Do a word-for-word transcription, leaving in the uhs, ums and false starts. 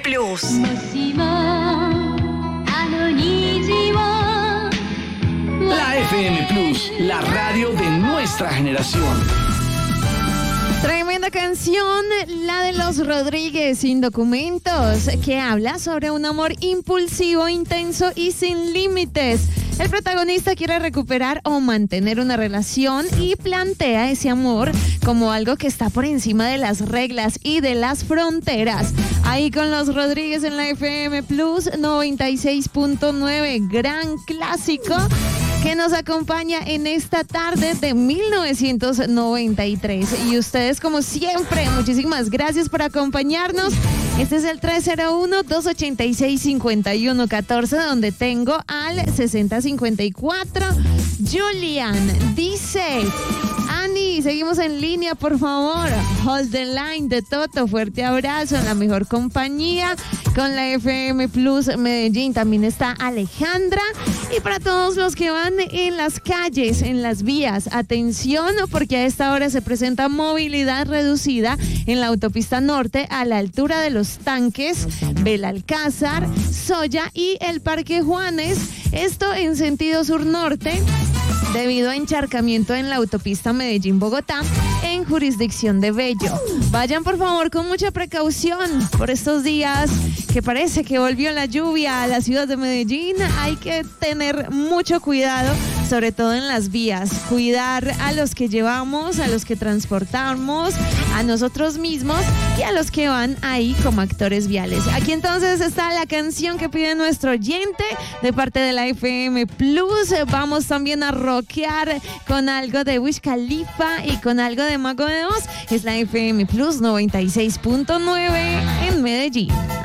Plus. La F M Plus, la radio de nuestra generación. Tremenda canción, la de Los Rodríguez, Sin Documentos, que habla sobre un amor impulsivo, intenso y sin límites. El protagonista quiere recuperar o mantener una relación y plantea ese amor como algo que está por encima de las reglas y de las fronteras. Ahí con Los Rodríguez en la F M Plus noventa y seis punto nueve, gran clásico que nos acompaña en esta tarde de mil novecientos noventa y tres. Y ustedes, como siempre, muchísimas gracias por acompañarnos. Este es el tres cero uno, dos ocho seis, cinco uno uno uno cuatro, donde tengo al sesenta cincuenta y cuatro. Julian dice: Ani, seguimos en línea, por favor. Hold the line de Toto. Fuerte abrazo en la mejor compañía con la F M Plus Medellín. También está Alejandra. Y para todos los que van en las calles, en las vías, atención, porque a esta hora se presenta movilidad reducida en la autopista norte a la altura de Los Tanques, Belalcázar, Soya y el Parque Juanes. Esto en sentido sur-norte, debido a encharcamiento en la autopista Medellín-Bogotá, en jurisdicción de Bello. Vayan por favor con mucha precaución por estos días que parece que volvió la lluvia a la ciudad de Medellín. Hay que tener mucho cuidado, sobre todo en las vías. Cuidar a los que llevamos, a los que transportamos, a nosotros mismos y a los que van ahí como actores viales. Aquí entonces está la canción que pide nuestro oyente de parte de la F M Plus. Vamos también a rockear con algo de Wiz Khalifa y con algo de Mago de Oz. Es la F M Plus noventa y seis punto nueve en Medellín.